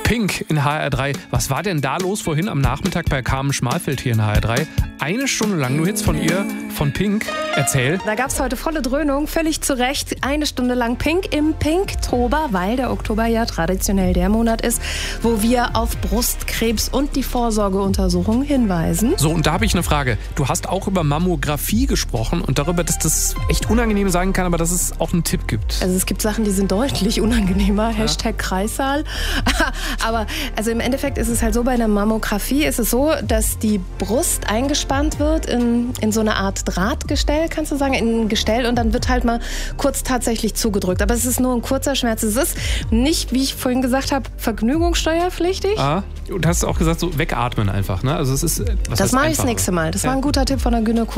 Pink in HR3. Was war denn da los vorhin am Nachmittag bei Carmen Schmalfeld hier in HR3? Eine Stunde lang nur Hits von ihr, von Pink. Erzähl. Da gab es heute volle Dröhnung, völlig zu Recht. Eine Stunde lang Pink im Pinktober, weil der Oktober ja traditionell der Monat ist, wo wir auf Brustkrebs und die Vorsorgeuntersuchung hinweisen. So, und da habe ich eine Frage. Du hast auch über Mammographie gesprochen und darüber, dass das echt unangenehm sein kann, aber dass es auch einen Tipp gibt. Also es gibt Sachen, die sind deutlich unangenehmer. Hashtag Kreissaal. Aber also im Endeffekt ist es halt so, bei einer Mammographie ist es so, dass die Brust eingespannt wird in so eine Art Drahtgestell, kannst du sagen, in ein Gestell, und dann wird halt mal kurz tatsächlich zugedrückt. Aber es ist nur ein kurzer Schmerz. Es ist nicht, wie ich vorhin gesagt habe, vergnügungssteuerpflichtig. Und hast auch gesagt, so wegatmen einfach, ne? Also es ist, das mache ich das nächste Mal. Das war ein guter Tipp von der Gynäkologin.